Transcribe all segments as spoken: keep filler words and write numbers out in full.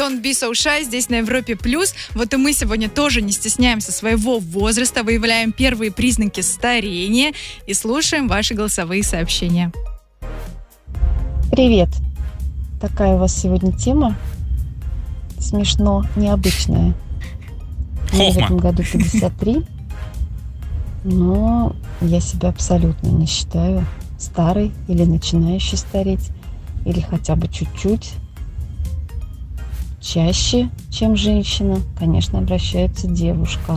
Don't be so shy здесь на Европе плюс. Вот и мы сегодня тоже не стесняемся своего возраста, выявляем первые признаки старения и слушаем ваши голосовые сообщения. Привет. Такая у вас сегодня тема. Смешно, необычная. Мне в этом году пятьдесят три, но я себя абсолютно не считаю старой или начинающей стареть, или хотя бы чуть-чуть. Чаще, чем женщина, конечно, обращается девушка.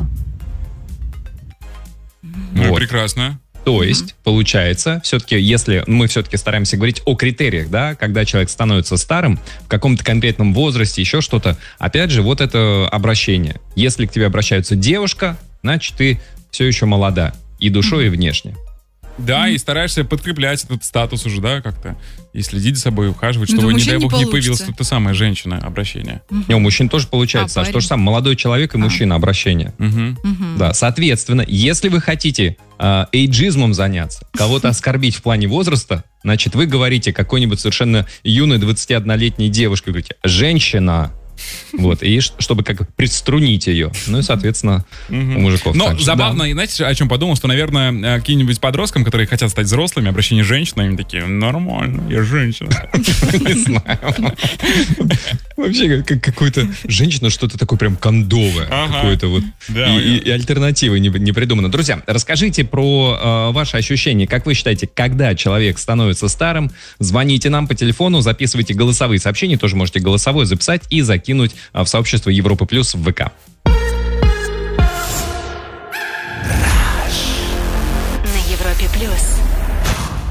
Ну, Вот. прекрасно. То есть, получается, все-таки, если мы все-таки стараемся говорить о критериях, да, когда человек становится старым, в каком-то конкретном возрасте, еще что-то, опять же, вот это обращение. Если к тебе обращается девушка, значит, ты все еще молода и душой, и внешне. Да, и стараешься подкреплять этот статус уже, да, как-то. И следить за собой, ухаживать, Ну, чтобы, да не дай мужчин не бог, не получится. появилась та самая женщина обращение. Не, у мужчин тоже получается, А, а, что парень? же самое, молодой человек и мужчина обращение. Мгм. Мгм. Да, соответственно, если вы хотите э, эйджизмом заняться, кого-то оскорбить в плане возраста, значит, вы говорите какой-нибудь совершенно юной двадцатиоднолетней девушке, говорите, женщина, вот, и ш- чтобы как приструнить ее. Ну и, соответственно, у мужиков Но так же. забавно, Да. и знаете, о чем подумал, что, наверное, э, каким-нибудь подросткам, которые хотят стать взрослыми, обращение женщины, они такие, нормально, я женщина. Не знаю. Вообще, как какую-то женщина, что-то такое прям кондовое. Ага. Какое-то вот. Да, И и- и альтернативы не не придумано. Друзья, расскажите про э, ваши ощущения. Как вы считаете, когда человек становится старым? Звоните нам по телефону, записывайте голосовые сообщения. Тоже можете голосовое записать и закинуть э, в сообщество Европы Плюс в ВК. На Европе плюс.